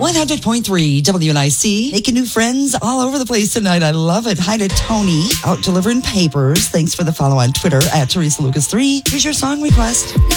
100.3 WNIC. Making new friends all over the place tonight. I love it. Hi to Tony, out delivering papers. Thanks for the follow on Twitter at Teresa Lucas 3. Here's your song request.